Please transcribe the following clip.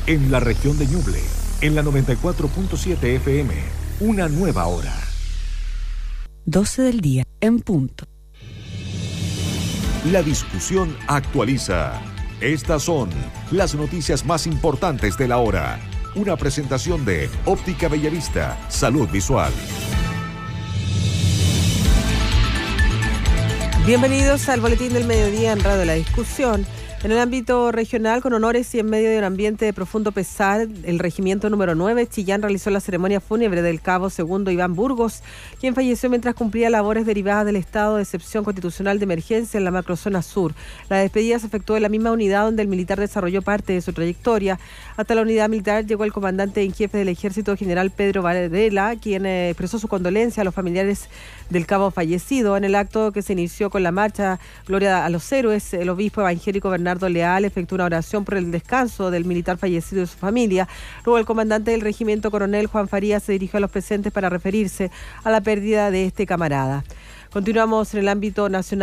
en la región de Ñuble, en la 94.7 FM, una nueva hora. 12 del día, en punto. La discusión actualiza. Estas son las noticias más importantes de la hora. Una presentación de Óptica Bellavista, Salud Visual. Bienvenidos al Boletín del Mediodía en Radio La Discusión. En el ámbito regional, con honores y en medio de un ambiente de profundo pesar, el Regimiento número 9, Chillán, realizó la ceremonia fúnebre del cabo segundo Iván Burgos, quien falleció mientras cumplía labores derivadas del estado de excepción constitucional de emergencia en la macrozona sur. La despedida se efectuó en la misma unidad donde el militar desarrolló parte de su trayectoria. Hasta la unidad militar llegó el comandante en jefe del ejército, general Pedro Varela, quien expresó su condolencia a los familiares del cabo fallecido. En el acto que se inició con la marcha Gloria a los Héroes, el obispo evangélico Bernardo Leal efectuó una oración por el descanso del militar fallecido y su familia. Luego el comandante del regimiento, coronel Juan Farías, se dirigió a los presentes para referirse a la pérdida de este camarada. Continuamos en el ámbito nacional.